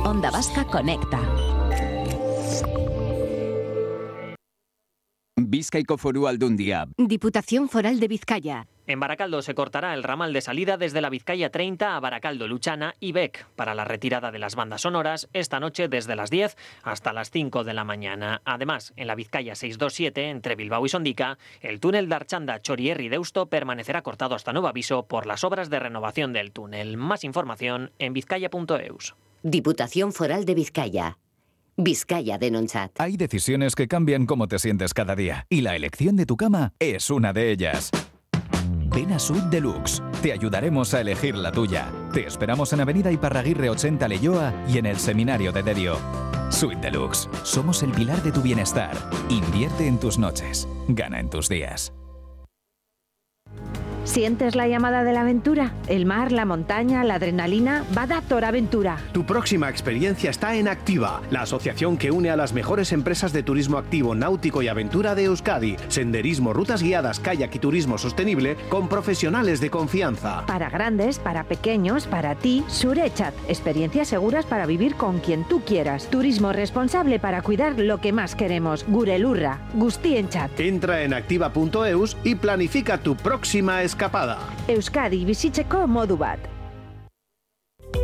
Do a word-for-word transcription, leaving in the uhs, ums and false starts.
Onda Vasca Conecta. Bizkaiko Foru Aldundia. Diputación Foral de Vizcaya. En Baracaldo se cortará el ramal de salida desde la Vizcaya treinta a Baracaldo, Luchana y Bec para la retirada de las bandas sonoras esta noche desde las diez hasta las cinco de la mañana. Además, en la Vizcaya seiscientos veintisiete, entre Bilbao y Sondica, el túnel de Archanda Chorierri-Deusto permanecerá cortado hasta nuevo aviso por las obras de renovación del túnel. Más información en vizcaya punto eus. Diputación Foral de Vizcaya. Vizcaya Denontzat. Hay decisiones que cambian cómo te sientes cada día, y la elección de tu cama es una de ellas. Ven a Suite Deluxe. Te ayudaremos a elegir la tuya. Te esperamos en Avenida Iparraguirre ochenta Leioa y en el Seminario de Derio. Suite Deluxe. Somos el pilar de tu bienestar. Invierte en tus noches. Gana en tus días. ¿Sientes la llamada de la aventura? El mar, la montaña, la adrenalina. Badator Aventura. Tu próxima experiencia está en Activa, la asociación que une a las mejores empresas de turismo activo, náutico y aventura de Euskadi. Senderismo, rutas guiadas, kayak y turismo sostenible con profesionales de confianza. Para grandes, para pequeños, para ti, Surechat. Experiencias seguras para vivir con quien tú quieras. Turismo responsable para cuidar lo que más queremos. Gurelurra. Guztienchat. Entra en activa punto eus y planifica tu próxima escapada. Euskadi bizitzeko modu bat.